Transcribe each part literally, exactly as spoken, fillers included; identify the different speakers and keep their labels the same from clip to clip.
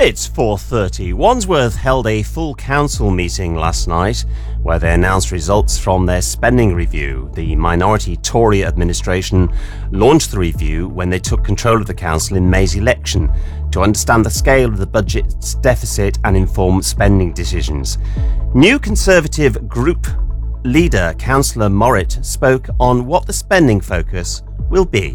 Speaker 1: It's four thirty. Wandsworth held a full council meeting last night where they announced results from their spending review. The minority Tory administration launched the review when they took control of the council in May's election to understand the scale of the budget's deficit and inform spending decisions. New Conservative group leader Councillor Morritt spoke on what the spending focus will be.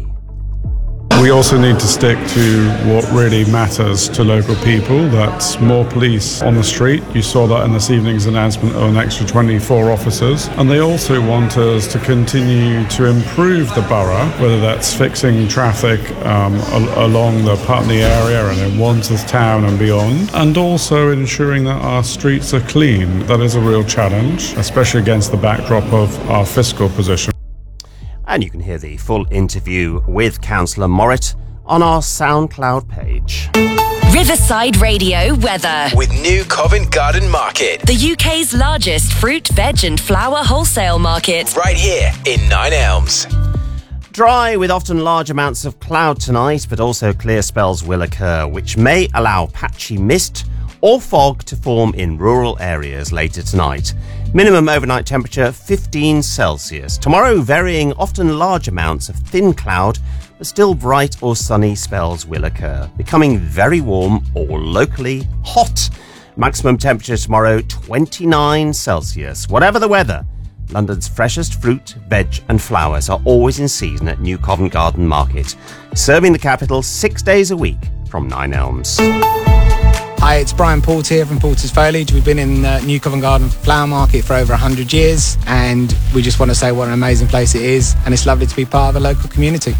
Speaker 2: We also need to stick to what really matters to local people. That's more police on the street. You saw that in this evening's announcement of an extra twenty-four officers. And they also want us to continue to improve the borough, whether that's fixing traffic um, al- along the Putney area and in Wandsworth town and beyond, and also ensuring that our streets are clean. That is a real challenge, especially against the backdrop of our fiscal position.
Speaker 1: And you can hear the full interview with Councillor Morritt on our SoundCloud page.
Speaker 3: Riverside Radio weather.
Speaker 4: With New Covent Garden Market.
Speaker 3: The U K's largest fruit, veg and flower wholesale market.
Speaker 4: Right here in Nine Elms.
Speaker 1: Dry with often large amounts of cloud tonight, but also clear spells will occur, which may allow patchy mist or fog to form in rural areas later tonight. Minimum overnight temperature fifteen Celsius. Tomorrow, varying, often large amounts of thin cloud, but still bright or sunny spells will occur, becoming very warm or locally hot. Maximum temperature tomorrow twenty-nine Celsius. Whatever the weather, London's freshest fruit, veg and flowers are always in season at New Covent Garden Market, serving the capital six days a week from Nine Elms.
Speaker 5: Hi, it's Brian Port here from Porter's Foliage. We've been in uh, New Covent Garden Flower Market for over one hundred years, and we just want to say what an amazing place it is, and it's lovely to be part of the local community.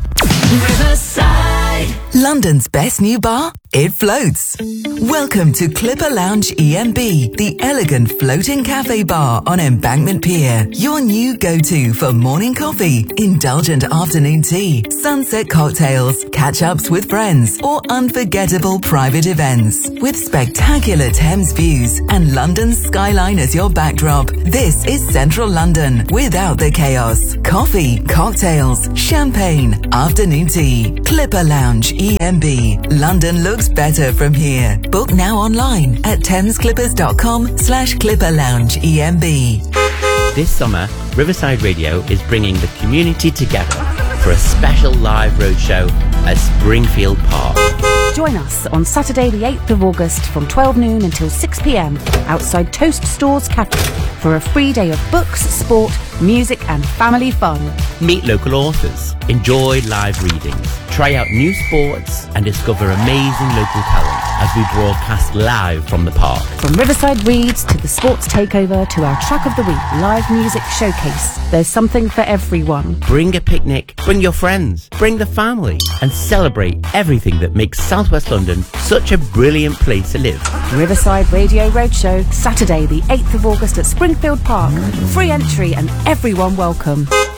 Speaker 3: Riverside.
Speaker 6: London's best new bar, it floats. Welcome to Clipper Lounge E M B, the elegant floating cafe bar on Embankment Pier. Your new go-to for morning coffee, indulgent afternoon tea, sunset cocktails, catch-ups with friends, or unforgettable private events. With spectacular Thames views and London's skyline as your backdrop, this is Central London without the chaos. Coffee, cocktails, champagne, afternoon tea. Clipper Lounge E M B. London looks better from here. Book now online at thamesclippers.com slash Clipper Lounge E M B.
Speaker 7: This summer, Riverside Radio is bringing the community together for a special live roadshow at Springfield Park.
Speaker 8: Join us on Saturday the eighth of August from twelve noon until six p.m. outside Toast Stores Cafe for a free day of books, sport, music and family fun.
Speaker 7: Meet local authors, enjoy live readings, try out new sports and discover amazing local talent as we broadcast live from the park.
Speaker 8: From Riverside Reads to the Sports Takeover to our Track of the Week live music showcase, there's something for everyone.
Speaker 7: Bring a picnic, bring your friends, bring the family and celebrate everything that makes South West London such a brilliant place to live.
Speaker 8: Riverside Radio Roadshow, Saturday the eighth of August at Springfield Park. Free entry and everyone welcome.